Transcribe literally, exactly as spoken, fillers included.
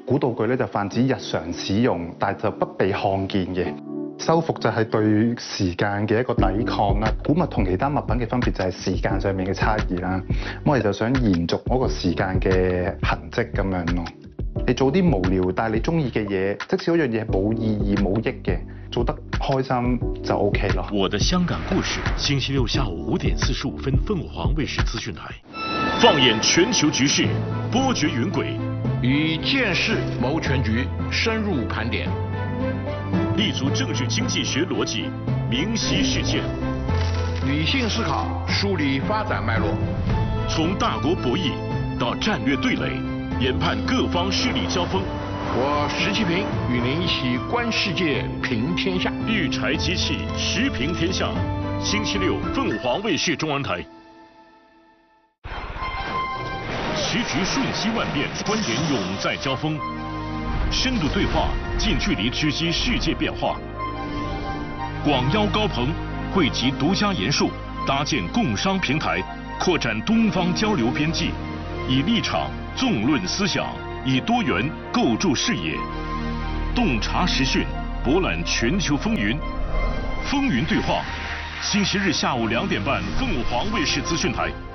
古道具咧就泛指日常使用，但係就不被看見嘅。修復就係對時間嘅一個抵抗啦。古物同其他物品嘅分別就係時間上面嘅差異啦。咁我哋就想延續嗰個時間嘅痕跡咁樣咯。你做啲無聊但係你中意嘅嘢，即使嗰樣嘢冇意義冇益嘅，做得開心就 OK 咯。 我的香港故事，星期六下午五點四十五分，鳳凰衛視資訊台，放眼全球局勢，波谲雲軌， 以見識謀全局，深入盤點， 立足政治經濟學邏輯，明晰事件， 理性思考，梳理發展脈絡， 從大國博弈到戰略對壘，研判各方勢力交鋒。 我石啟平與您一起觀世界，評天下。 育才機器，時評天下。星期六，鳳凰衛視中文台。時局瞬息萬變，觀點永在交鋒。深度對話，近距離直擊世界變化。廣邀高朋，匯集獨家言述，搭建共商平台，擴展東方交流邊際，以立場縱論思想，以多元構築視野，洞察時訊，博覽全球風雲。風雲對話，星期日下午兩點半，鳳凰衛視資訊台。